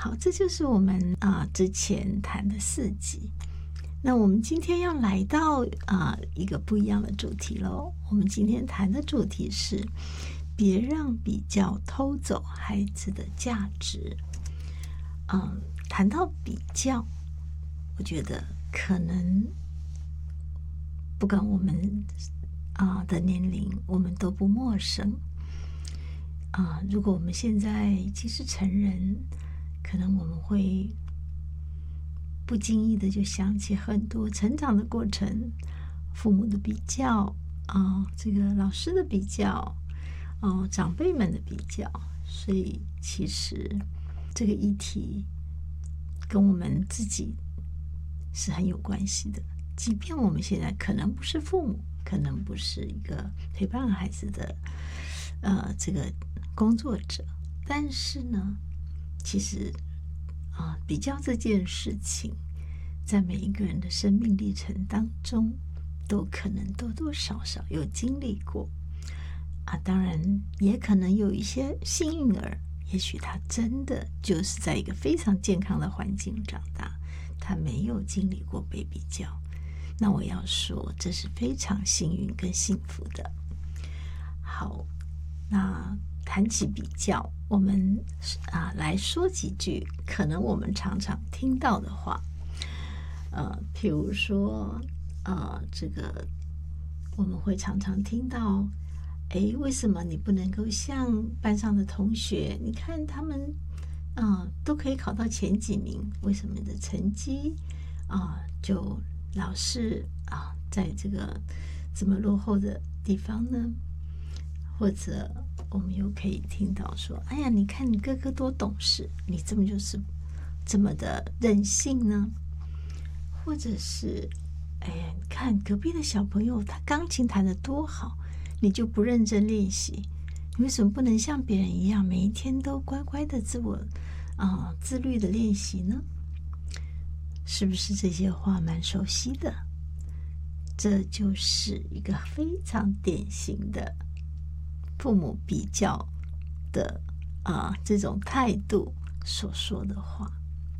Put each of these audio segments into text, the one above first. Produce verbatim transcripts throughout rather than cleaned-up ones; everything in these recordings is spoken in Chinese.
好，这就是我们啊、呃、之前谈的四集。那我们今天要来到啊、呃、一个不一样的主题喽。我们今天谈的主题是别让比较偷走孩子的价值。嗯，谈到比较，我觉得可能不管我们啊、呃、的年龄，我们都不陌生。啊、呃，如果我们现在既是成人，可能我们会不经意的就想起很多成长的过程，父母的比较啊、呃，这个老师的比较，哦、呃，长辈们的比较，所以其实这个议题跟我们自己是很有关系的。即便我们现在可能不是父母，可能不是一个陪伴孩子的呃这个工作者，但是呢，其实啊，比较这件事情，在每一个人的生命历程当中，都可能多多少少有经历过啊。当然，也可能有一些幸运儿，也许他真的就是在一个非常健康的环境长大，他没有经历过被比较。那我要说，这是非常幸运跟幸福的。好，那谈起比较，我们啊来说几句可能我们常常听到的话，呃，譬如说，呃，这个我们会常常听到，哎，为什么你不能够像班上的同学？你看他们啊、呃、都可以考到前几名，为什么你的成绩啊、呃、就老是啊在这个这么落后的地方呢？或者我们又可以听到说，哎呀，你看你哥哥多懂事，你怎么就是这么的任性呢？或者是，哎呀，你看隔壁的小朋友他钢琴弹得多好，你就不认真练习，你为什么不能像别人一样，每一天都乖乖的自我啊、呃、自律的练习呢？是不是这些话蛮熟悉的？这就是一个非常典型的父母比较的啊、呃、这种态度所说的话。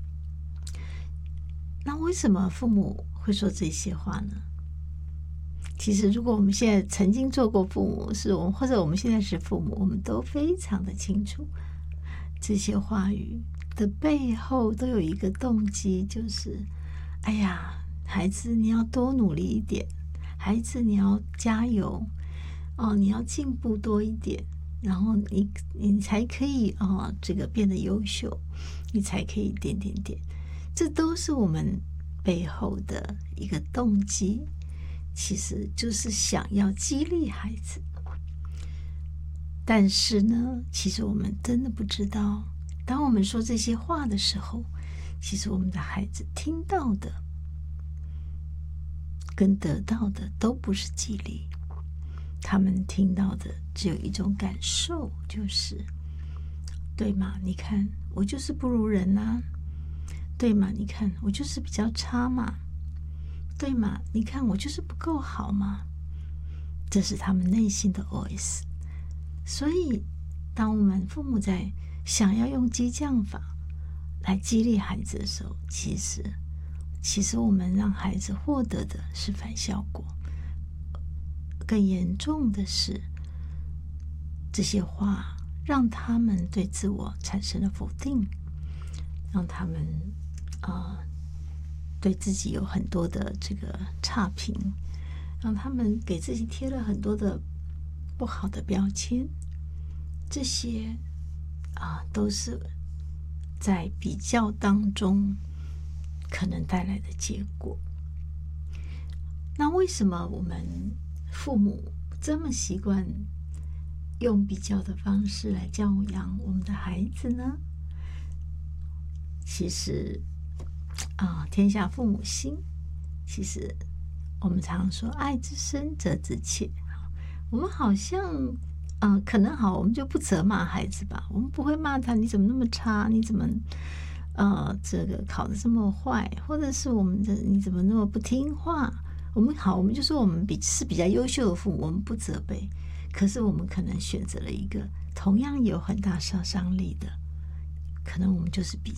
那为什么父母会说这些话呢？其实如果我们现在曾经做过父母，是我们或者我们现在是父母，我们都非常的清楚，这些话语的背后都有一个动机，就是哎呀，孩子你要多努力一点，孩子你要加油哦，你要进步多一点，然后你你才可以哦，这个变得优秀，你才可以点点点，这都是我们背后的一个动机，其实就是想要激励孩子。但是呢，其实我们真的不知道，当我们说这些话的时候，其实我们的孩子听到的跟得到的都不是激励，他们听到的只有一种感受，就是对嘛，你看我就是不如人啊，对嘛，你看我就是比较差嘛，对嘛，你看我就是不够好嘛，这是他们内心的 O S。 所以当我们父母在想要用激将法来激励孩子的时候，其实其实我们让孩子获得的是反效果。更严重的是，这些话让他们对自我产生了否定，让他们啊、呃、对自己有很多的这个差评，让他们给自己贴了很多的不好的标签。这些啊都是在比较当中可能带来的结果。那为什么我们父母这么习惯用比较的方式来教养我们的孩子呢？其实啊，天下父母心，其实我们常说爱之深责之切。我们好像呃，可能好，我们就不责骂孩子吧，我们不会骂他你怎么那么差，你怎么呃这个考得这么坏，或者是我们的你怎么那么不听话。我们好，我们就说我们比是比较优秀的父母，我们不责备，可是我们可能选择了一个同样有很大杀伤力的，可能我们就是比